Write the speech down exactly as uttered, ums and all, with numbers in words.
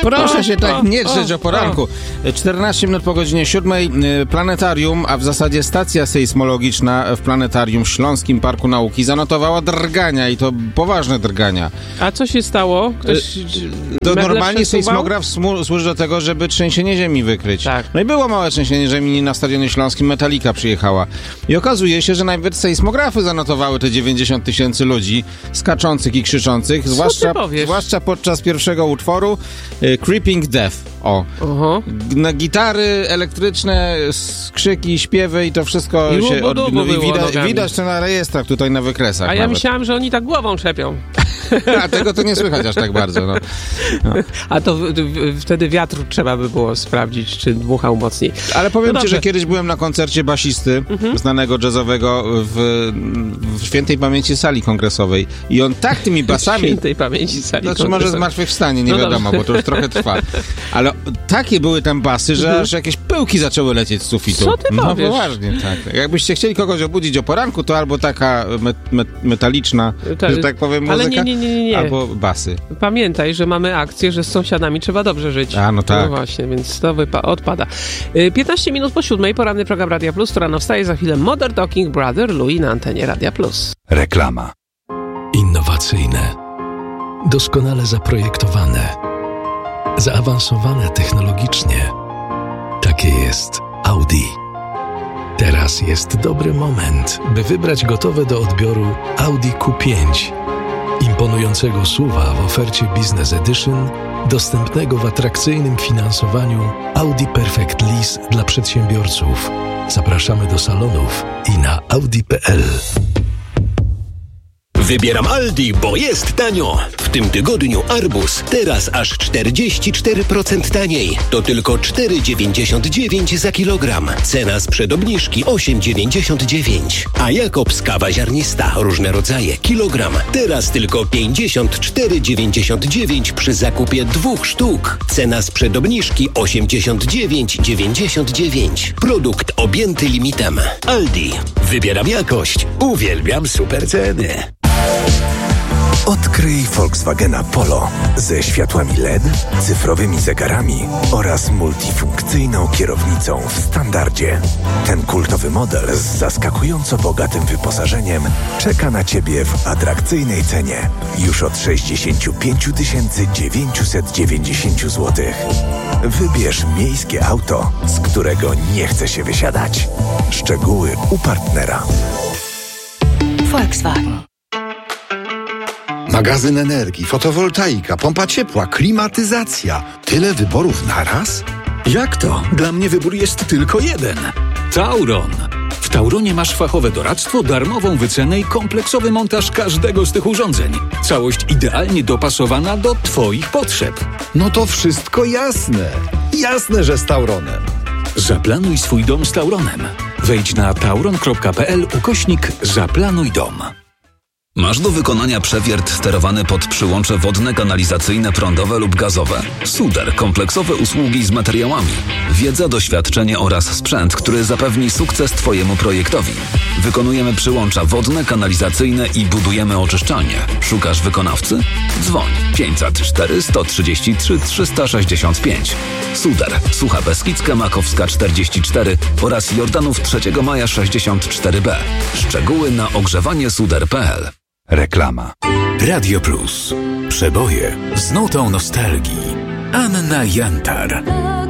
Proszę się tak nie drzeć o poranku. czternaście minut po godzinie siódmej. Planetarium, a w zasadzie stacja sejsmologiczna w Planetarium Śląskim Parku Nauki zanotowała drgania i to poważne drgania. A co się stało? Ktoś to normalnie sejsmograf smu- służy do tego, żeby trzęsienie ziemi wykryć. Tak. No i było małe trzęsienie ziemi na Stadionie Śląskim, Metallica przyjechała. I okazuje się, że nawet sejsmografy zanotowały te dziewięćdziesiąt tysięcy ludzi skaczących i krzyczących, zwłaszcza, zwłaszcza podczas pierwszego utworu y, Creeping Death. O. Uh-huh. Na gitary elektryczne, krzyki, śpiewy i to wszystko I się od, no, i widać, widać, widać to na rejestrach tutaj na wykresach. A ja nawet. myślałem, że oni tak głową trzepią. A tego to nie słychać aż tak bardzo. No. No. A to w, w, wtedy wiatru trzeba by było sprawdzić, czy dmuchał mocniej. Ale powiem no ci, że kiedyś byłem na koncercie basisty, mhm. znanego jazzowego w, w świętej pamięci sali kongresowej i on tak tymi basami... W świętej pamięci sali Znaczy kongresowej. może zmartwychwstanie, nie no wiadomo, dobrze. bo to już trochę trwa. Ale takie były tam basy, że mhm. aż jakieś pyłki zaczęły lecieć z sufitu. Co ty no powiesz? poważnie, tak. Jakbyście chcieli kogoś obudzić o poranku, to albo taka met, met, metaliczna, Ta, że tak powiem, muzyka, ale nie, nie, nie, nie. albo basy. Pamiętaj, że mamy akcję, że z sąsiadami trzeba dobrze żyć. A, no tak. No właśnie, więc to wypa- odpada. piętnaście minut po siódmej, poranny program Radia Plus, to rano wstaje, za chwilę Modern Talking Brother Louis na antenie Radia Plus. Reklama. Innowacyjne, doskonale zaprojektowane, zaawansowane technologicznie. Takie jest Audi. Teraz jest dobry moment, by wybrać gotowe do odbioru Audi Q pięć. Imponującego S U V-a w ofercie Business Edition, dostępnego w atrakcyjnym finansowaniu Audi Perfect Lease dla przedsiębiorców. Zapraszamy do salonów i na audi kropka p l. Wybieram Aldi, bo jest tanio. W tym tygodniu arbuz teraz aż czterdzieści cztery procent taniej. To tylko cztery dziewięćdziesiąt dziewięć za kilogram. Cena sprzed obniżki osiem dziewięćdziesiąt dziewięć. A Jakobs kawa ziarnista, różne rodzaje, kilogram. Teraz tylko pięćdziesiąt cztery dziewięćdziesiąt dziewięć przy zakupie dwóch sztuk. Cena sprzed obniżki osiemdziesiąt dziewięć dziewięćdziesiąt dziewięć. Produkt objęty limitem. Aldi. Wybieram jakość. Uwielbiam super ceny. Odkryj Volkswagena Polo ze światłami L E D, cyfrowymi zegarami oraz multifunkcyjną kierownicą w standardzie. Ten kultowy model z zaskakująco bogatym wyposażeniem czeka na Ciebie w atrakcyjnej cenie już od sześćdziesiąt pięć tysięcy dziewięćset dziewięćdziesiąt złotych. Wybierz miejskie auto, z którego nie chce się wysiadać. Szczegóły u partnera. Volkswagen. Magazyn energii, fotowoltaika, pompa ciepła, klimatyzacja. Tyle wyborów naraz? Jak to? Dla mnie wybór jest tylko jeden. Tauron. W Tauronie masz fachowe doradztwo, darmową wycenę i kompleksowy montaż każdego z tych urządzeń. Całość idealnie dopasowana do Twoich potrzeb. No to wszystko jasne. Jasne, że z Tauronem. Zaplanuj swój dom z Tauronem. Wejdź na tauron kropka p l ukośnik Zaplanuj dom. Masz do wykonania przewiert sterowany pod przyłącze wodne, kanalizacyjne, prądowe lub gazowe. Suder. Kompleksowe usługi z materiałami. Wiedza, doświadczenie oraz sprzęt, który zapewni sukces Twojemu projektowi. Wykonujemy przyłącza wodne, kanalizacyjne i budujemy oczyszczalnie. Szukasz wykonawcy? Dzwoń pięćset cztery sto trzydzieści trzy trzysta sześćdziesiąt pięć. Suder. Sucha Beskidzka, Makowska czterdzieści cztery oraz Jordanów trzeciego maja sześćdziesiąt cztery b. Szczegóły na ogrzewanie suder kropka p l. Reklama. Radio Plus. Przeboje z nutą nostalgii. Anna Jantar.